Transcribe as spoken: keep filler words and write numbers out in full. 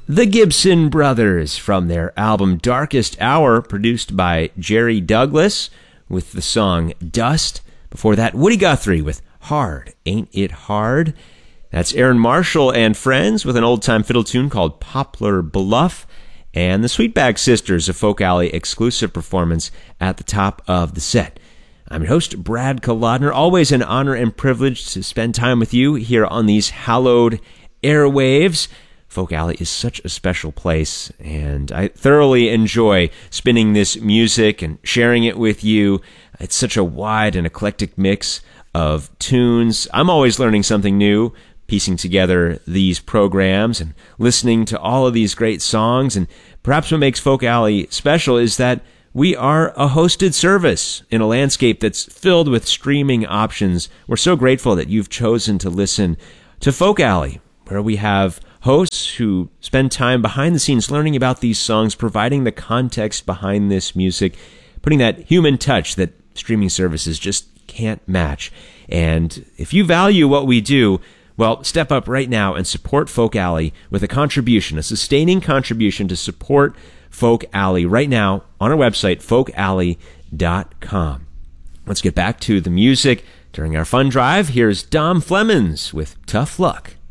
The Gibson Brothers from their album Darkest Hour, produced by Jerry Douglas, with the song Dust. Before that, Woody Guthrie with Hard, Ain't It Hard? That's Aaron Marshall and Friends with an old-time fiddle tune called Poplar Bluff. And the Sweetback Sisters, a Folk Alley exclusive performance at the top of the set. I'm your host, Brad Kolodner. Always an honor and privilege to spend time with you here on these hallowed airwaves. Folk Alley is such a special place, and I thoroughly enjoy spinning this music and sharing it with you. It's such a wide and eclectic mix of tunes. I'm always learning something new, piecing together these programs and listening to all of these great songs. And perhaps what makes Folk Alley special is that we are a hosted service in a landscape that's filled with streaming options. We're so grateful that you've chosen to listen to Folk Alley, where we have hosts who spend time behind the scenes learning about these songs, providing the context behind this music, putting that human touch that streaming services just can't match. And if you value what we do, well, step up right now and support Folk Alley with a contribution, a sustaining contribution to support Folk Alley right now on our website, folk alley dot com. Let's get back to the music during our fun drive. Here's Dom Flemons with Tough Luck.